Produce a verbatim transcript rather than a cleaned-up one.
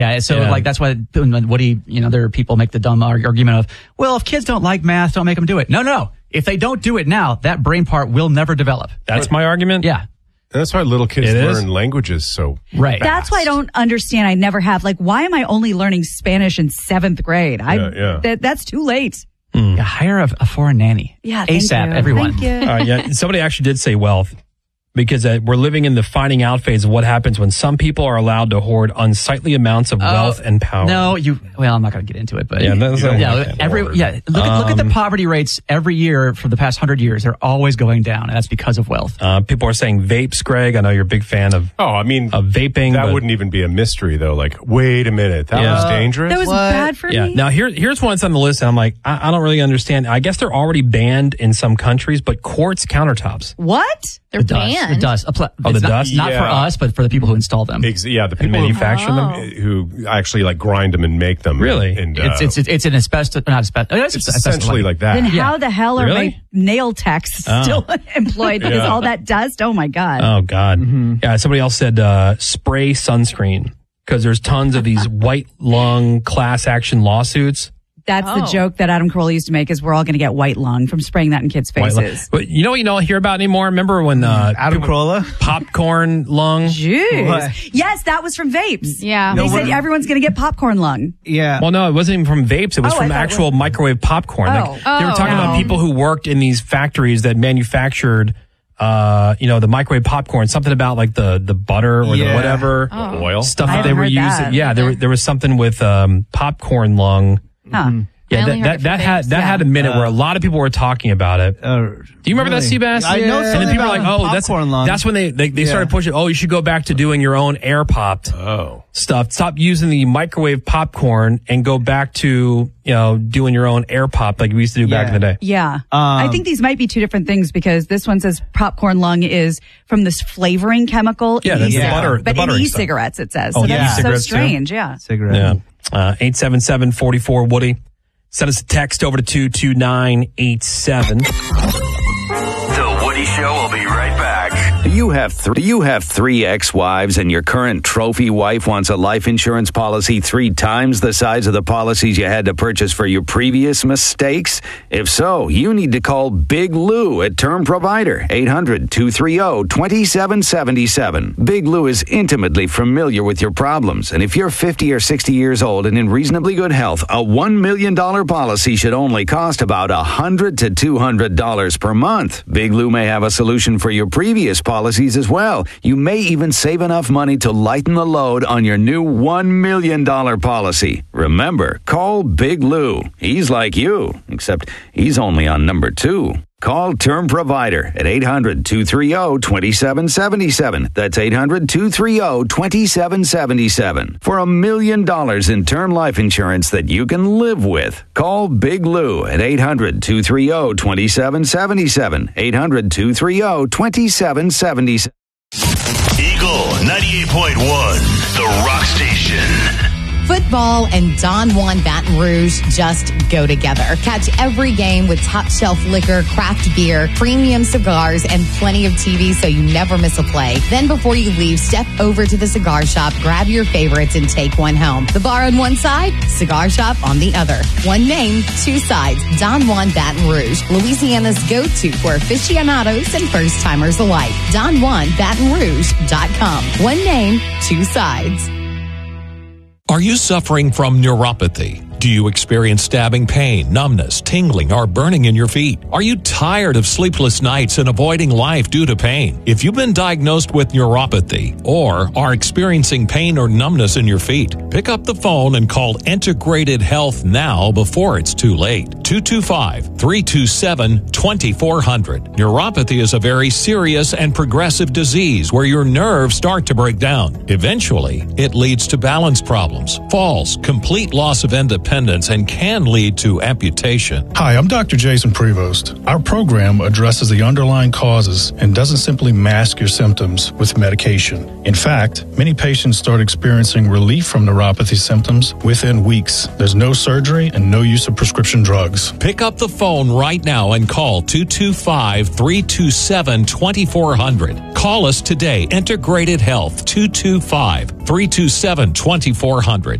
Yeah, so Yeah. like that's why when Woody, you know, there are people make the dumb arg- argument of, well, if kids don't like math, don't make them do it. No, no, no. If they don't do it now, that brain part will never develop. That's my argument? Yeah. That's why little kids It is? learn languages so Right. fast. That's why I don't understand. I never have. Like, why am I only learning Spanish in seventh grade? I Yeah, yeah. That, that's too late. Yeah, hire a, a foreign nanny. Yeah, thank ASAP, you. everyone. Thank you. All right, yeah. Somebody actually did say wealth because uh, we're living in the finding out phase of what happens when some people are allowed to hoard unsightly amounts of wealth and power. No, you. Well, I'm not going to get into it, but Yeah, that's don't yeah, want that every hoard. yeah. Look at look at the Um, poverty rates every year for the past hundred years. They're always going down, and that's because of wealth. Uh, people are saying vapes, Greg. I know you're a big fan of, Oh, I mean, of vaping. that but- wouldn't even be a mystery, though. Like, wait a minute. That Yeah. was dangerous? That was bad for Yeah. me. Now here, here's one that's on the list, and I'm like, I, I don't really understand. I guess they're already banned in some countries, but quartz countertops. What? They're the dust, banned. the dust. A pl- Oh, the it's not, dust? Not for Yeah. us, but for the people who install them. Ex- yeah, the And people who, manufacture them. who actually, like, grind them and make them. Really? And, uh, It's it's it's, it's an asbestos, not asbestos. It's, it's asbestos essentially like that. Then Yeah. how the hell are Really? my nail techs still employed? Because Yeah. all that dust? Oh, my God. Oh God. Mm-hmm. Yeah. Somebody else said uh, spray sunscreen because there's tons of these white lung class action lawsuits. That's the Oh. joke that Adam Carolla used to make is we're all going to get white lung from spraying that in kids' White lung. faces. But you know what you don't hear about anymore? Remember when uh, Adam people- Carolla? popcorn lung? Jeez. What? Yes, that was from vapes. Yeah. They No, said what- everyone's going to get popcorn lung. Yeah. Well, no, it wasn't even from vapes. It was Oh, I from thought it actual was- microwave popcorn. Oh. Like, they were Oh, talking no. about people who worked in these factories that manufactured, uh, you know, the microwave popcorn. Something about like the the butter or the Yeah. whatever Oh. Oil? stuff I that they haven't were heard using. that Yeah, there were- there was something with um, popcorn lung. Huh. Yeah, I only that heard that, it that from had vapes. that had a minute Uh, where a lot of people were talking about it. Uh, Do you remember really? that, Seabass? I know And then something people were like, about "Oh, that's popcorn lung. that's when they they, they Yeah. started pushing. Oh, you should go back to doing your own air popped Oh. stuff. Stop using the microwave popcorn and go back to you know doing your own air pop like we used to do back Yeah. in the day." Yeah. I think these might be two different things because this one says popcorn lung is from this flavoring chemical. Yeah, in that's the e-cigarettes. butter- the But in buttering stuff. e-cigarettes, it says. Oh, So yeah. that's so E-cigarettes, too? strange. Yeah. Cigarette. Yeah. Uh, eight seven seven, four four, Woody. Send us a text over to two two nine eight seven. The Woody Show will be right back. Do you have th- do you have three ex-wives and your current trophy wife wants a life insurance policy three times the size of the policies you had to purchase for your previous mistakes? If so, you need to call Big Lou at Term Provider, eight hundred, two three zero, two seven seven seven. Big Lou is intimately familiar with your problems, and if you're fifty or sixty years old and in reasonably good health, a one million dollars policy should only cost about one hundred to two hundred dollars per month. Big Lou may have a solution for your previous policies as well. You may even save enough money to lighten the load on your new one million dollars policy. Remember, call Big Lou. He's like you, except he's only on number two. Call Term Provider at eight hundred, two three zero, two seven seven seven. That's eight hundred, two three zero, two seven seven seven. For a million dollars in term life insurance that you can live with. Call Big Lou at eight hundred, two three zero, two seven seven seven. eight hundred, two three zero, two seven seven seven. Eagle ninety-eight point one, the rock station. Football and Don Juan Baton Rouge just go together. Catch every game with top shelf liquor, craft beer, premium cigars, and plenty of T V so you never miss a play. Then before you leave, step over to the cigar shop, grab your favorites, and take one home. The bar on one side, cigar shop on the other. One name, two sides. Don Juan Baton Rouge, Louisiana's go-to for aficionados and first-timers alike. Don Juan Baton Rouge dot com. One name, two sides. Are you suffering from neuropathy? Do you experience stabbing pain, numbness, tingling, or burning in your feet? Are you tired of sleepless nights and avoiding life due to pain? If you've been diagnosed with neuropathy or are experiencing pain or numbness in your feet, pick up the phone and call Integrated Health now before it's too late. two two five, three two seven, two four zero zero. Neuropathy is a very serious and progressive disease where your nerves start to break down. Eventually, it leads to balance problems, falls, complete loss of independence, dependence and can lead to amputation. Hi, I'm Doctor Jason Prevost. Our program addresses the underlying causes and doesn't simply mask your symptoms with medication. In fact, many patients start experiencing relief from neuropathy symptoms within weeks. There's no surgery and no use of prescription drugs. Pick up the phone right now and call two two five, three two seven, two four zero zero. Call us today. Integrated Health, two two five, three two seven, two four zero zero.